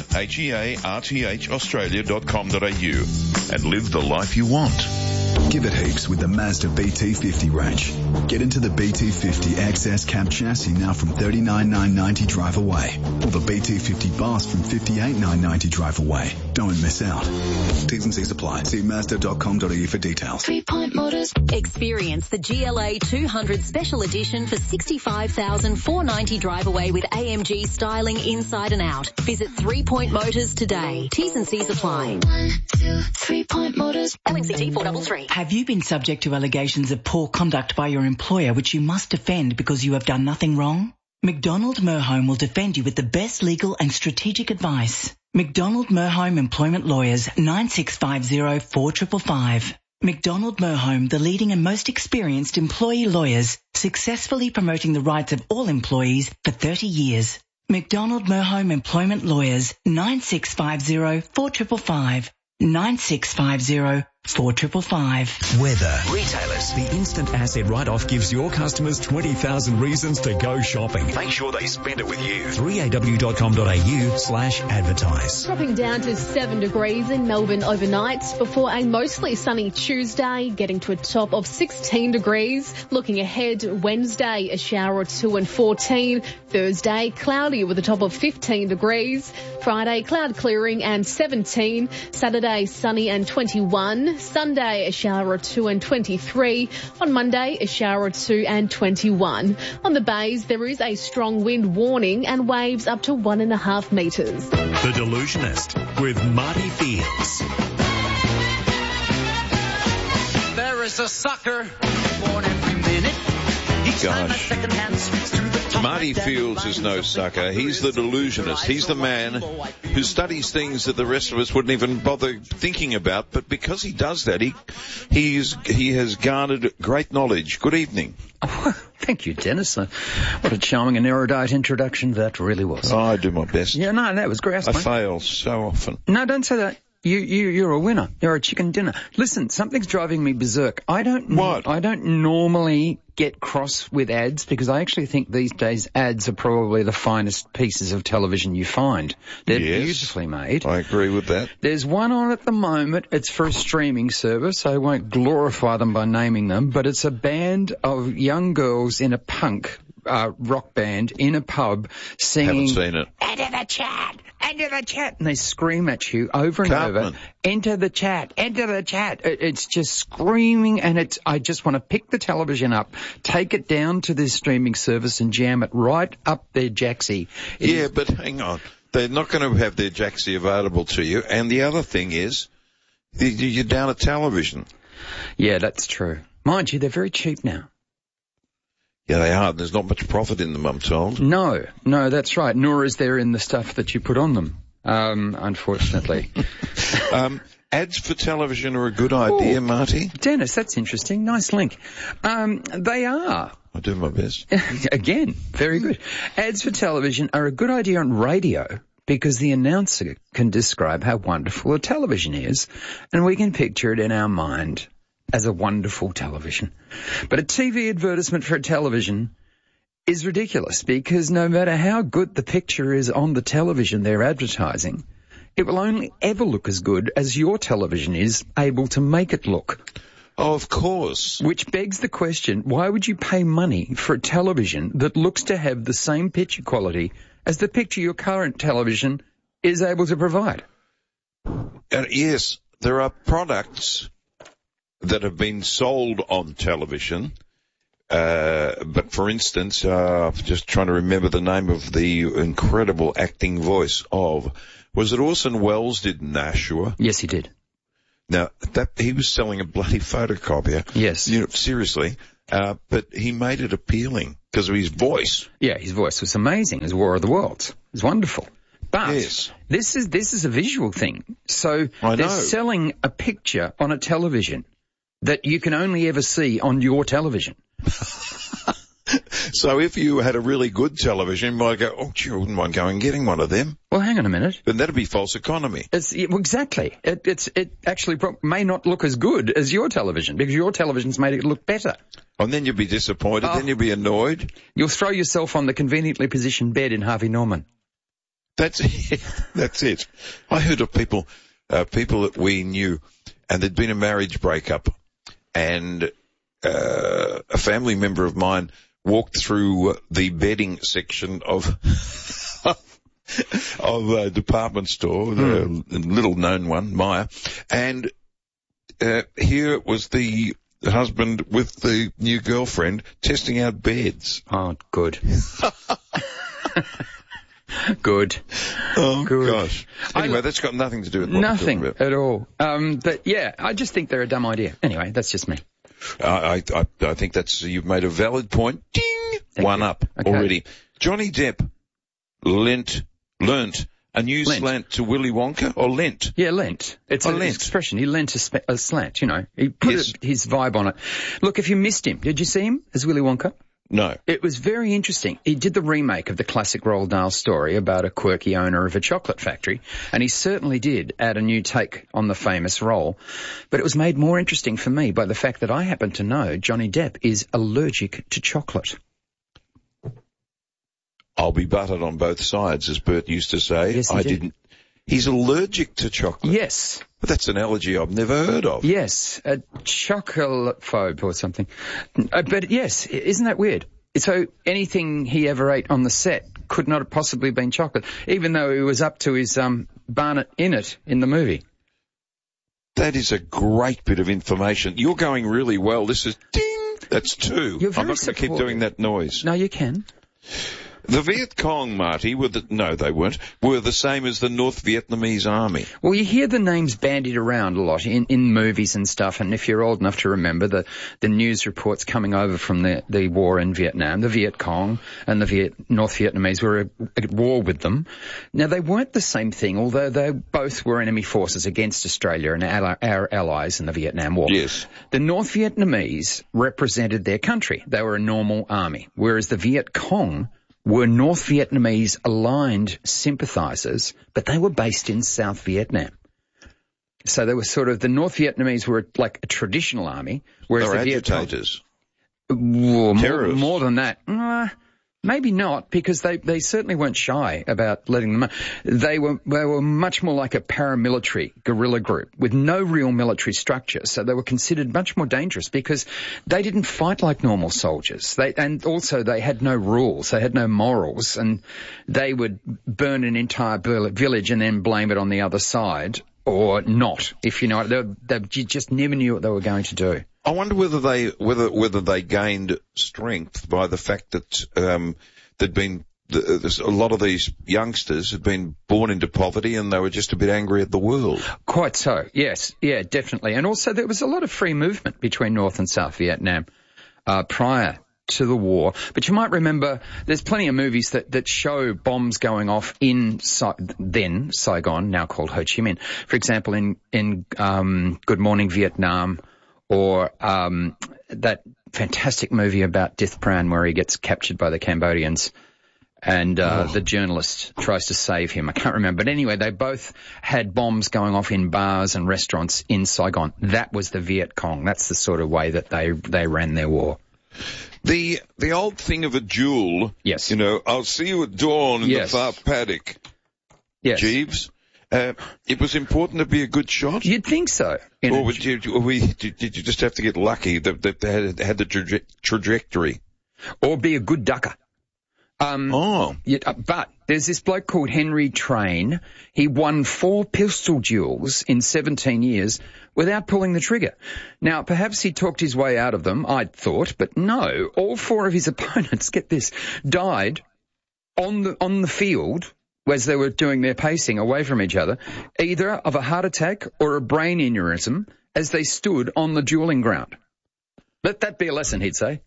hearthaustralia.com.au and live the life you want. Give it heaps with the Mazda BT50 range. Get into the BT50 XS cab chassis now from $39,990 drive away. Or the BT50 Boss from $58,990 drive away. Don't miss out. T's and C's apply. See Mazda.com.au for details. 3 Point Motors. Experience the GLA 200 Special Edition for $65,490 drive away with AMG styling inside and out. Visit 3 Point Motors today. T's and C's apply. 1, 2, 3 Point Motors. LNCT 433. Have you been subject to allegations of poor conduct by your employer which you must defend because you have done nothing wrong? McDonald Merhome will defend you with the best legal and strategic advice. McDonald Merhome Employment Lawyers, 9650 4555. McDonald Merhome, the leading and most experienced employee lawyers, successfully promoting the rights of all employees for 30 years. McDonald Merhome Employment Lawyers, 9650 4555. 9650 4555. Weather. Retailers. The instant asset write-off gives your customers 20,000 reasons to go shopping. Make sure they spend it with you. 3aw.com.au/advertise. Dropping down to 7 degrees in Melbourne overnight before a mostly sunny Tuesday, getting to a top of 16 degrees. Looking ahead, Wednesday, a shower or two and 14. Thursday, cloudy with a top of 15 degrees. Friday, cloud clearing and 17. Saturday, sunny and 21. Sunday, a shower or two and 23. On Monday, a shower or two and 21. On the bays, there is a strong wind warning and waves up to 1.5 metres. The Delusionist with Marty Fields. There is a sucker born every minute. Each time a second hand speaks to the top. Marty Fields is no sucker. He's the delusionist. He's the man who studies things that the rest of us wouldn't even bother thinking about. But because he does that, he has garnered great knowledge. Good evening. Oh, thank you, Dennis. What a charming and erudite introduction that really was. Oh, I do my best. Yeah, no, that was great. I fail so often. No, don't say that. You're a winner. You're a chicken dinner. Listen, something's driving me berserk. I don't normally get cross with ads because I actually think these days ads are probably the finest pieces of television you find. They're beautifully made. I agree with that. There's one on at the moment. It's for a streaming service. I won't glorify them by naming them, but it's a band of young girls in a punk rock band in a pub singing. Haven't seen it. Enter the chat. Enter the chat. And they scream at you over and over. Enter the chat. Enter the chat. It's just screaming, and I just want to pick the television up, take it down to this streaming service and jam it right up their jacksie. But hang on. They're not going to have their jacksie available to you. And the other thing is, you're down at television. Yeah, that's true. Mind you, they're very cheap now. Yeah, they are. There's not much profit in them, I'm told. No, that's right. Nor is there in the stuff that you put on them, unfortunately. Ads for television are a good idea, Marty. Dennis, that's interesting. Nice link. They are. I do my best. Again, very good. Ads for television are a good idea on radio, because the announcer can describe how wonderful a television is, and we can picture it in our mind as a wonderful television. But a TV advertisement for a television is ridiculous, because no matter how good the picture is on the television they're advertising, it will only ever look as good as your television is able to make it look. Oh, of course. Which begs the question, why would you pay money for a television that looks to have the same picture quality as the picture your current television is able to provide? Yes, there are products that have been sold on television. But for instance, just trying to remember the name of the incredible acting voice of, was it Orson Welles did Nashua? Yes, he did. Now, he was selling a bloody photocopier. Yes. Seriously. But he made it appealing because of his voice. Yeah, his voice was amazing as War of the Worlds. It was wonderful. But this is a visual thing. So they're selling a picture on a television that you can only ever see on your television. So if you had a really good television, you might go, oh, gee, I wouldn't mind going and getting one of them. Well, hang on a minute. Then that'd be false economy. Exactly. It actually may not look as good as your television because your television's made it look better. And then you'd be disappointed, then you'd be annoyed. You'll throw yourself on the conveniently positioned bed in Harvey Norman. That's it. That's it. I heard of people that we knew, and there'd been a marriage breakup, and a family member of mine walked through the bedding section of a department store, the little known one, Myer, and here was the husband with the new girlfriend testing out beds. Oh, good. Good. Oh, good. Gosh. Anyway, that's got nothing to do with what nothing we're talking about. at all. But yeah, I just think they're a dumb idea. Anyway, that's just me. I think you've made a valid point. Ding! One up already. Johnny Depp learnt a new slant to Willy Wonka, or lent? Yeah, lent. It's an expression. He lent a slant, you know. He put his vibe on it. Look, if you missed him, did you see him as Willy Wonka? No. It was very interesting. He did the remake of the classic Roald Dahl story about a quirky owner of a chocolate factory, and he certainly did add a new take on the famous role. But it was made more interesting for me by the fact that I happen to know Johnny Depp is allergic to chocolate. I'll be buttered on both sides, as Bert used to say. Yes, I didn't. He's allergic to chocolate. Yes. But that's an allergy I've never heard of. Yes, a chocolate-phobe or something. But yes, isn't that weird? So anything he ever ate on the set could not have possibly been chocolate, even though he was up to his Barnett in it in the movie. That is a great bit of information. You're going really well. This is ding. That's two. You're very I'm not going to keep doing that noise. No, you can. The Viet Cong, Marty, no, they weren't, were the same as the North Vietnamese army. Well, you hear the names bandied around a lot in movies and stuff, and if you're old enough to remember the news reports coming over from the war in Vietnam, the Viet Cong and the North Vietnamese were at war with them. Now, they weren't the same thing, although they both were enemy forces against Australia and our allies in the Vietnam War. Yes. The North Vietnamese represented their country. They were a normal army, whereas the Viet Cong were North Vietnamese aligned sympathisers, but they were based in South Vietnam. So they were the North Vietnamese were like a traditional army, whereas they were the agitators. Terrorists. More than that. Maybe not, because they certainly weren't shy about letting them. They were much more like a paramilitary guerrilla group with no real military structure. So they were considered much more dangerous because they didn't fight like normal soldiers. And also they had no rules. They had no morals, and they would burn an entire village and then blame it on the other side, or not. If you know, you just never knew what they were going to do. I wonder whether they gained strength by the fact that there'd been a lot of these youngsters had been born into poverty and they were just a bit angry at the world. Quite so, yes, yeah, definitely. And also there was a lot of free movement between North and South Vietnam prior to the war. But you might remember there's plenty of movies that show bombs going off in then Saigon, now called Ho Chi Minh. For example, in Good Morning Vietnam, or that fantastic movie about Dith Pran where he gets captured by the Cambodians. And the journalist tries to save him. I can't remember. But anyway, they both had bombs going off in bars and restaurants in Saigon. That was the Viet Cong. That's the sort of way that they ran their war. The old thing of a duel. Yes. You know, I'll see you at dawn in the far paddock. Yes. Jeeves. It was important to be a good shot? You'd think so. Or did you just have to get lucky that they had the trajectory? Or be a good ducker. But there's this bloke called Henry Train. He won 4 pistol duels in 17 years without pulling the trigger. Now, perhaps he talked his way out of them, I'd thought, but no. All 4 of his opponents, get this, died on the field as they were doing their pacing away from each other, either of a heart attack or a brain aneurysm as they stood on the dueling ground. Let that be a lesson, he'd say.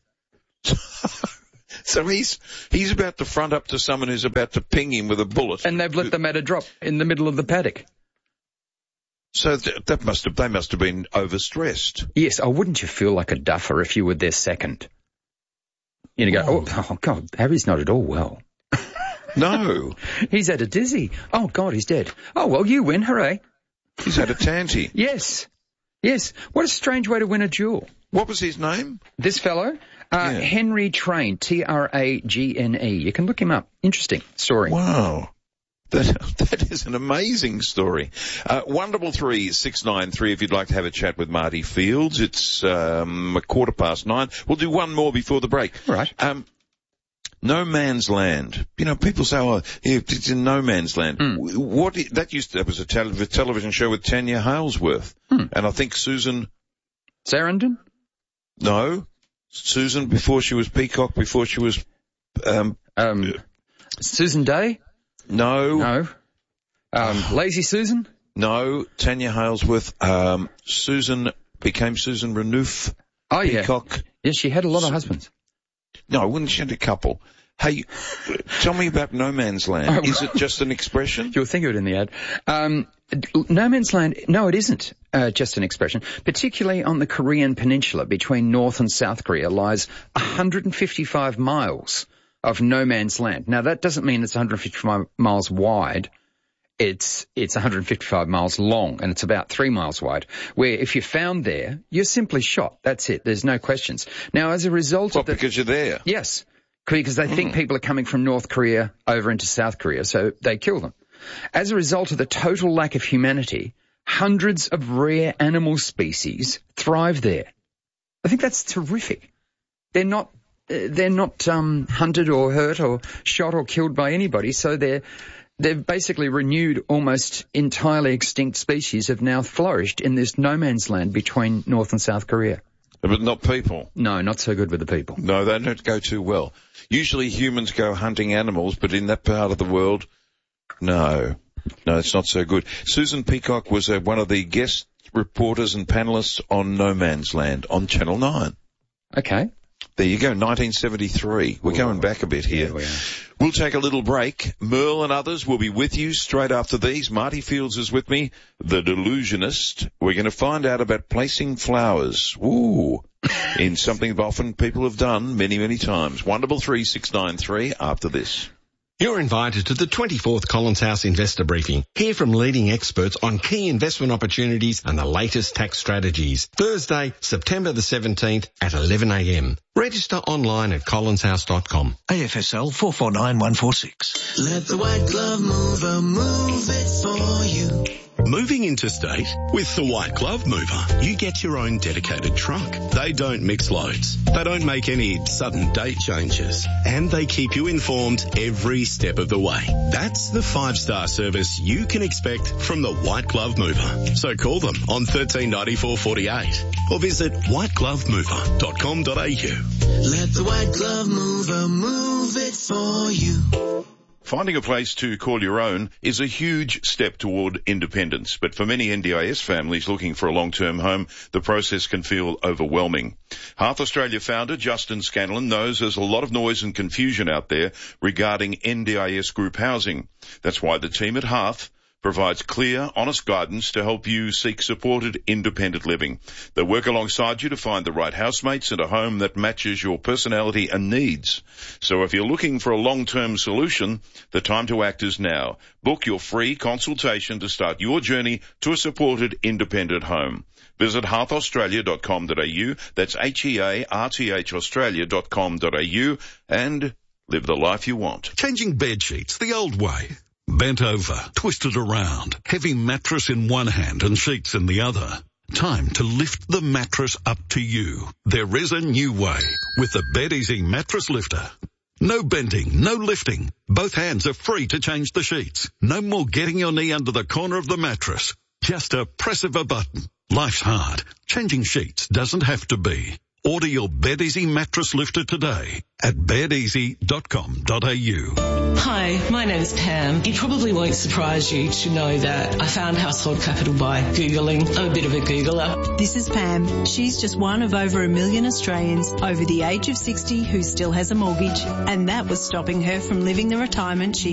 So he's about to front up to someone who's about to ping him with a bullet. And they've let the matter drop in the middle of the paddock. So they must have been overstressed. Yes, wouldn't you feel like a duffer if you were their second? You know, oh God, Harry's not at all well. No. He's had a dizzy. Oh God, he's dead. Oh well, you win, hooray. He's had a tansy. Yes. What a strange way to win a duel. What was his name? This fellow? Henry Train, Tragne. You can look him up. Interesting story. Wow. That is an amazing story. 133-693 if you'd like to have a chat with Marty Fields. It's 9:15. We'll do one more before the break. All right. No Man's Land. You know, people say, it's in No Man's Land. That was a television show with Tanya Halesworth. And I think Susan Sarandon? No. Susan before she was Peacock, before she was Susan Day? No. Lazy Susan? No. Tanya Halesworth. Susan became Susan Renouf. Oh, Peacock. Yeah. Yes, she had a lot of husbands. No, wouldn't she have a couple? Hey, tell me about No Man's Land. Is it just an expression? You'll think of it in the ad. No Man's Land, no, it isn't just an expression. Particularly on the Korean peninsula between North and South Korea lies 155 miles of no man's land. Now, that doesn't mean it's 155 miles wide. It's 155 miles long, and it's about 3 miles wide, where if you're found there, you're simply shot. That's it. There's no questions. Now, as a result of because you're there? Yes, because they think people are coming from North Korea over into South Korea, so they kill them. As a result of the total lack of humanity, hundreds of rare animal species thrive there. I think that's terrific. They're not hunted or hurt or shot or killed by anybody, so they've basically renewed almost entirely extinct species have now flourished in this no man's land between North and South Korea. But not people? No, not so good with the people. No, they don't go too well. Usually humans go hunting animals, but in that part of the world, no, it's not so good. Susan Peacock was one of the guest reporters and panellists on No Man's Land on Channel 9. Okay. There you go, 1973. We're going back a bit here. Yeah, we are. We'll take a little break. Merle and others will be with you straight after these. Marty Fields is with me, the delusionist. We're going to find out about placing flowers. Ooh. In something that often people have done many, many times. 133-693 after this. You're invited to the 24th Collins House Investor Briefing. Hear from leading experts on key investment opportunities and the latest tax strategies. Thursday, September the 17th at 11 a.m. Register online at collinshouse.com. AFSL 449146. Let the white glove mover move it for you. Moving interstate? With the White Glove Mover, you get your own dedicated truck. They don't mix loads. They don't make any sudden date changes. And they keep you informed every step of the way. That's the 5-star service you can expect from the White Glove Mover. So call them on 139448 or visit whiteglovemover.com.au. Let the White Glove Mover move it for you. Finding a place to call your own is a huge step toward independence, but for many NDIS families looking for a long-term home, the process can feel overwhelming. Hearth Australia founder Justin Scanlon knows there's a lot of noise and confusion out there regarding NDIS group housing. That's why the team at Hearth provides clear, honest guidance to help you seek supported independent living. They work alongside you to find the right housemates and a home that matches your personality and needs. So if you're looking for a long-term solution, the time to act is now. Book your free consultation to start your journey to a supported independent home. Visit hearthaustralia.com.au, that's HEARTH Australia.com.au, and live the life you want. Changing bed sheets the old way. Bent over, twisted around, heavy mattress in one hand and sheets in the other. Time to lift the mattress up to you. There is a new way with the BedEasy Mattress Lifter. No bending, no lifting. Both hands are free to change the sheets. No more getting your knee under the corner of the mattress. Just a press of a button. Life's hard. Changing sheets doesn't have to be. Order your BedEasy Mattress Lifter today at bedeasy.com.au. Hi, my name's Pam. It probably won't surprise you to know that I found Household Capital by Googling. I'm a bit of a Googler. This is Pam. She's just one of over 1 million Australians over the age of 60 who still has a mortgage, and that was stopping her from living the retirement she